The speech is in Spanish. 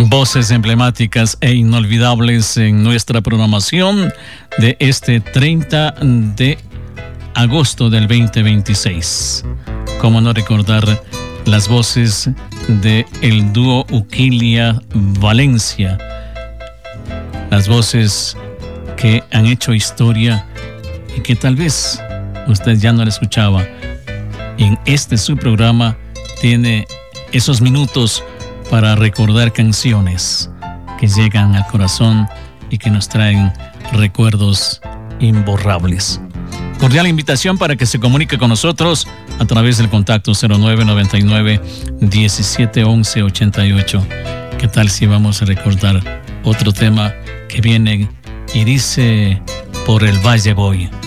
Voces emblemáticas e inolvidables en nuestra programación de este 30 de agosto del 2026. Cómo no recordar las voces de el dúo Uquilia Valencia, las voces que han hecho historia y que tal vez usted ya no la escuchaba. En este su programa tiene esos minutos para recordar canciones que llegan al corazón y que nos traen recuerdos imborrables. Cordial invitación para que se comunique con nosotros a través del contacto 0999 1711 88. ¿Qué tal si vamos a recordar otro tema que viene y dice Por el Valle Voy?